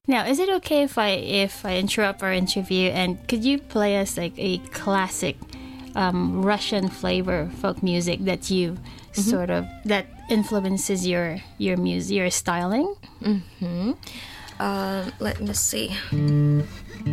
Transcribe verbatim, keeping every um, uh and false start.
Now, is it okay if I if I interrupt our interview and could you play us like a classic um, Russian flavor folk music that you mm-hmm. sort of that influences your your music, your styling? Mm-hmm. Uh, let me see.